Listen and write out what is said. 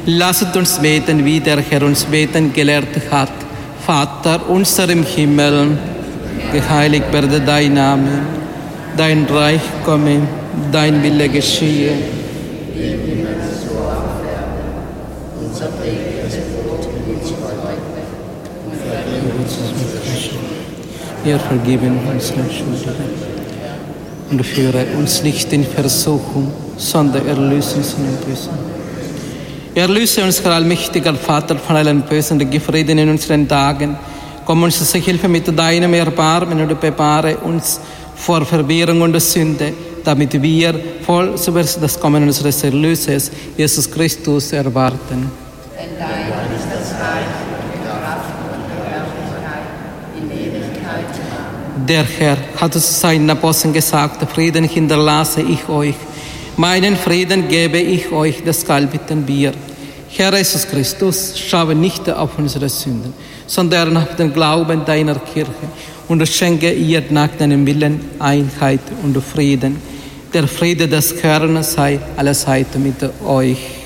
Lasset uns beten, wie der Herr uns beten gelehrt hat. Vater unser im Himmel, geheiligt werde dein Name, dein Reich komme, dein Wille geschehe. Wir vergeben uns Schuld und führe uns nicht in Versuchung, sondern erlöse uns von dem Bösen. Erlöse uns, Herr allmächtiger Vater, von allen Bösen und gib Frieden in unseren Tagen. Komm uns zur Hilfe mit deinem Erbarmen und bewahre uns vor Verwirrung und Sünde, damit wir voll über das Kommen unseres Erlösers, Jesus Christus, erwarten. Denn dein ist das Reich, die Kraft und die Herrlichkeit in Ewigkeit. Der Herr hat zu seinen Aposteln gesagt, Frieden hinterlasse ich euch, meinen Frieden gebe ich euch, deshalb bitten wir. Herr Jesus Christus, schaue nicht auf unsere Sünden, sondern auf den Glauben deiner Kirche und schenke ihr nach deinem Willen Einheit und Frieden. Der Friede des Herrn sei allezeit mit euch.